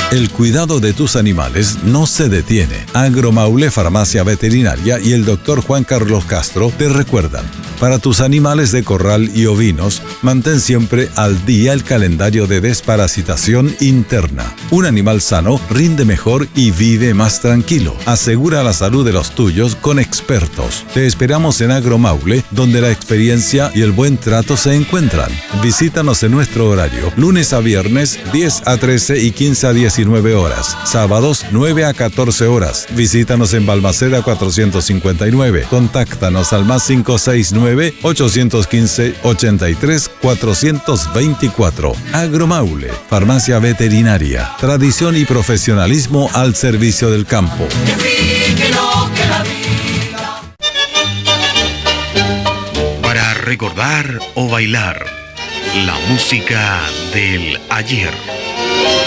El cuidado de tus animales no se detiene. Agromaule Farmacia Veterinaria y el Dr. Juan Carlos Castro te recuerdan: para tus animales de corral y ovinos, mantén siempre al día el calendario de desparasitación interna. Un animal sano rinde mejor y vive más tranquilo. Asegura la salud de los tuyos con expertos. Te esperamos en Agromaule, donde la experiencia y el buen trato se encuentran. Visítanos en nuestro horario, lunes a viernes, 10 a 13 y 15 a 19 horas. Sábados, 9 a 14 horas. Visítanos en Balmaceda 459. Contáctanos al más 569-815-83-424. Agromaule, farmacia veterinaria. Tradición y profesionalismo al servicio del campo. Para recordar o bailar, la música del ayer.